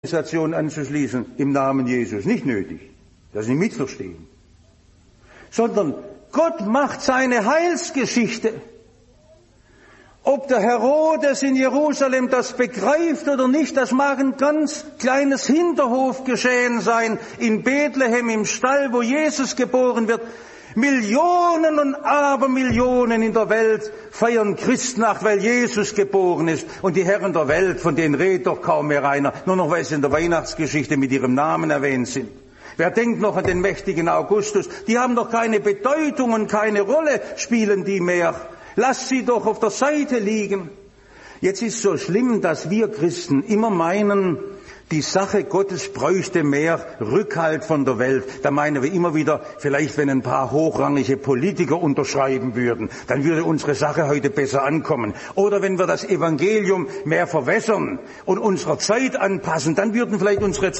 Organisation anzuschließen im Namen Jesus. Nicht nötig, dass Sie mitverstehen. Sondern Gott macht seine Heilsgeschichte. Ob der Herodes in Jerusalem das begreift oder nicht, das mag ein ganz kleines Hinterhofgeschehen sein, in Bethlehem im Stall, wo Jesus geboren wird. Millionen und Abermillionen in der Welt feiern Christnacht, weil Jesus geboren ist. Und die Herren der Welt, von denen redet doch kaum mehr einer, nur noch weil sie in der Weihnachtsgeschichte mit ihrem Namen erwähnt sind. Wer denkt noch an den mächtigen Augustus? Die haben doch keine Bedeutung und keine Rolle spielen die mehr. Lass sie doch auf der Seite liegen. Jetzt ist so schlimm, dass wir Christen immer meinen, die Sache Gottes bräuchte mehr Rückhalt von der Welt. Da meinen wir immer wieder, vielleicht wenn ein paar hochrangige Politiker unterschreiben würden, dann würde unsere Sache heute besser ankommen. Oder wenn wir das Evangelium mehr verwässern und unserer Zeit anpassen, dann würden vielleicht unsere